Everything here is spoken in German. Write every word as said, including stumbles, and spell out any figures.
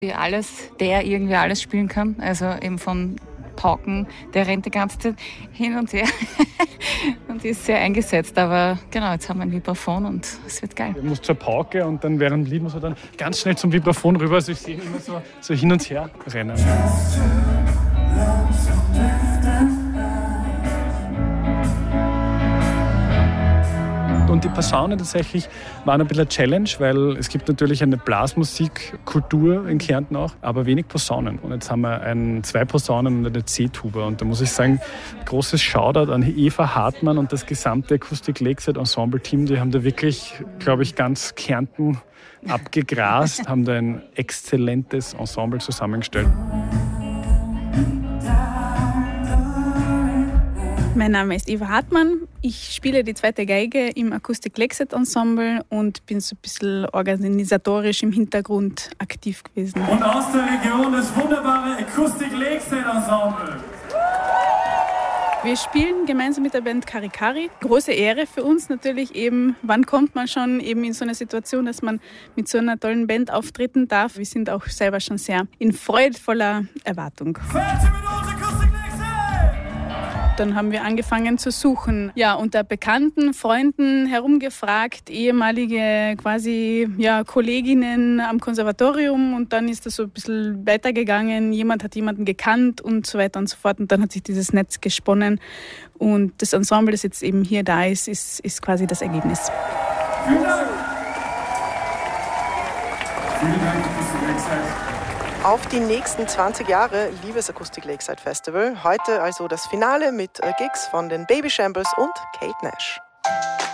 Alles, der irgendwie alles spielen kann, also eben von Pauken, der rennt die ganze Zeit hin und her und ist sehr eingesetzt, aber genau, jetzt haben wir ein Vibraphon und es wird geil. Ich muss zur Pauke und dann während dem Lied muss er dann ganz schnell zum Vibraphon rüber, also ich sehe ihn immer so, so hin und her rennen. Und die Posaunen tatsächlich waren ein bisschen eine Challenge, weil es gibt natürlich eine Blasmusikkultur in Kärnten auch, aber wenig Posaunen. Und jetzt haben wir ein, zwei Posaunen und eine C-Tuba. Und da muss ich sagen, großes Shoutout an Eva Hartmann und das gesamte Acoustic Lakeside Ensemble Team. Die haben da wirklich, glaube ich, ganz Kärnten abgegrast, haben da ein exzellentes Ensemble zusammengestellt. Mein Name ist Eva Hartmann. Ich spiele die zweite Geige im Acoustic Lakeside Ensemble und bin so ein bisschen organisatorisch im Hintergrund aktiv gewesen. Und aus der Region das wunderbare Acoustic Lakeside Ensemble. Wir spielen gemeinsam mit der Band Karikari. Große Ehre für uns natürlich eben. Wann kommt man schon eben in so eine Situation, dass man mit so einer tollen Band auftreten darf? Wir sind auch selber schon sehr in freudvoller Erwartung. vierzig Minuten Acoustic Lakeside! Dann haben wir angefangen zu suchen. Ja, unter Bekannten, Freunden herumgefragt, ehemalige quasi ja, Kolleginnen am Konservatorium und dann ist das so ein bisschen weitergegangen. Jemand hat jemanden gekannt und so weiter und so fort und dann hat sich dieses Netz gesponnen und das Ensemble, das jetzt eben hier da ist, ist, ist quasi das Ergebnis. Vielen Dank! Vielen Dank, Acoustic Lakeside. Auf die nächsten zwanzig Jahre, liebes Acoustic Lakeside Festival. Heute also das Finale mit Gigs von den Babyshambles und Kate Nash.